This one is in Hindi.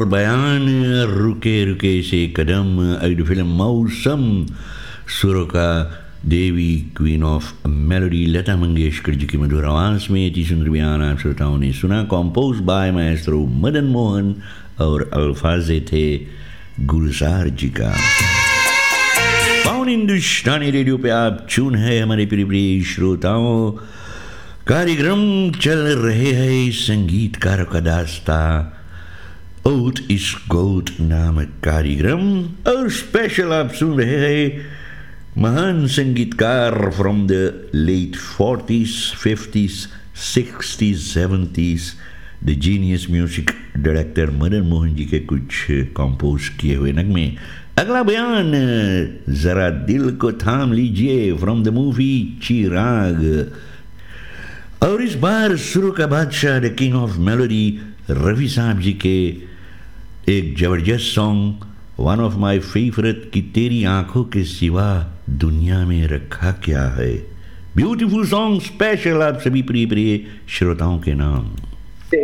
बयान रुके रुके से कदम अगली फिल्म मौसम सुरों का देवी queen of melody Lata Mangeshkar ji की मधुर आवाज में इतनी सुंदर बयान आप श्रोताओं ने सुना। Compose bye Maestro Madan Mohan और अल्फाजे थे गुलजार जी का। पावन हिंदुस्तानी रेडियो पे आप चुन है हमारे प्रिय श्रोताओं। कार्यक्रम चल रहे हैं संगीतकारों का दास्ता ओट इस गोट नामक कार्यक्रम और स्पेशल आप सुन रहे हैं महान संगीतकार from the late 40s 50s 60s 70s the genius music director Madan Mohan ji के कुछ कंपोज किए हुए नगमे। अगला बयान जरा दिल को थाम लीजिए फ्रॉम द मूवी चिराग। और इस बार सुरों का बादशाह the king of melody Ravi साहब जी के एक जबरदस्त song one of my favourite कि तेरी आंखों के सिवा दुनिया में रखा क्या है। ब्यूटीफुल सॉन्ग स्पेशल आप सभी प्रिय प्रिय श्रोताओं के नाम।